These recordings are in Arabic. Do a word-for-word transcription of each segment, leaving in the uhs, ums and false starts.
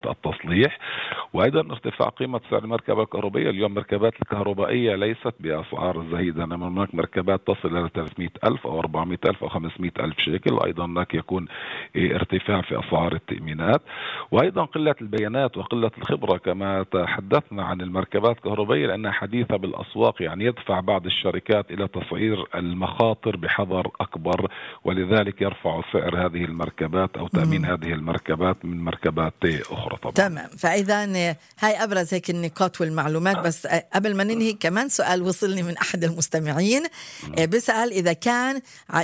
التصليح. وأيضا ارتفاع قيمة سعر المركبة الكهربائية. اليوم مركبات الكهربائية ليست بأسعار زهيدة، إنما هناك مركبات تصل إلى ثلاثمئة ألف أو أربعمئة ألف أو خمسمئة ألف شيكل. أيضا هناك يكون ارتفاع في أسعار التأمينات، وأيضا قلة البيانات وقلة الخبرة كما تحدثنا عن المركبات الكهربائية لأنها حديثة بالأسواق، يعني يدفع بعض الشركات إلى تصعير المخاطر بحذر أكبر، ولذلك يرفع سعر هذه المركبات أو تأمين مم. هذه المركبات من مركبات أخرى طبعا. تمام. فإذا هاي أبرز هيك النقاط والمعلومات. بس قبل ما ننهي كمان سؤال وصلني من أحد المستمعين بيسأل إذا كان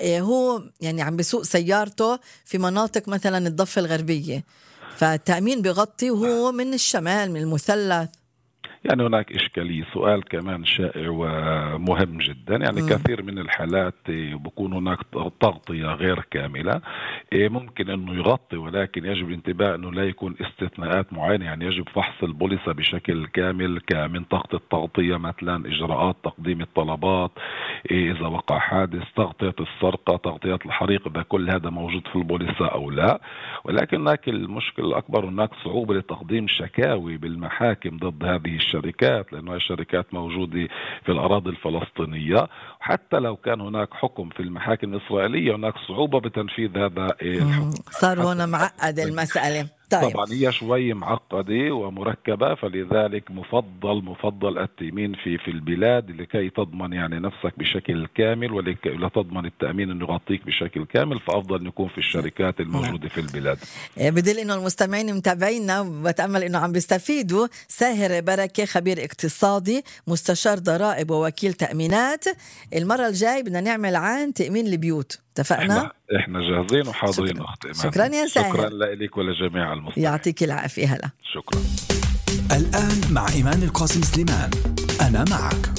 هو يعني عم بيسوق سيارته في مناطق مثلا الضفة الغربية، فالتأمين بغطي وهو من الشمال من المثلث. يعني هناك إشكالية. سؤال كمان شائع ومهم جدا. يعني م. كثير من الحالات بكون هناك تغطية غير كاملة، ممكن أنه يغطي ولكن يجب الانتباه أنه لا يكون استثناءات معينة. يعني يجب فحص البوليصة بشكل كامل كمنطقة التغطية، مثلا إجراءات تقديم الطلبات إذا وقع حادث، تغطية السرقة، تغطية الحريق، إذا كل هذا موجود في البوليصة أو لا. ولكن هناك المشكلة الأكبر، هناك صعوبة لتقديم شكاوي بالمحاكم ضد هذه الشركات، لأنه الشركات موجودة في الأراضي الفلسطينية. حتى لو كان هناك حكم في المحاكم الإسرائيلية هناك صعوبة بتنفيذ هذا الحكم. صار هنا معقد المسألة. طيب. طبعا هي شوي معقدة ومركبة، فلذلك مفضل مفضل التأمين في في البلاد لكي تضمن يعني نفسك بشكل كامل، ولكي لا تضمن التأمين أن يغطيك بشكل كامل، فأفضل أن يكون في الشركات الموجودة في البلاد. بدل إنه المستمعين متابعينا وبتأمل إنه عم بيستفيدوا. ساهر بركة خبير اقتصادي مستشار ضرائب ووكيل تأمينات. المرة الجاي بدنا نعمل عن تأمين البيوت، اتفقنا؟ احنا, احنا جاهزين وحاضرين. أختي إيمان. شكرا يا ساهر. شكرا لك ولجميع المستمعين. يعطيك العافية. هلا. شكرا. الآن مع إيمان القاسم سليمان. أنا معك.